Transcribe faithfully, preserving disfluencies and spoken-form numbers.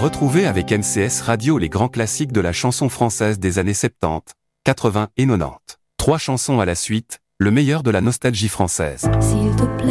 Retrouvez avec M C S Radio les grands classiques de la chanson française des années soixante-dix, quatre-vingts et quatre-vingt-dix. Trois chansons à la suite, le meilleur de la nostalgie française. S'il te plaît.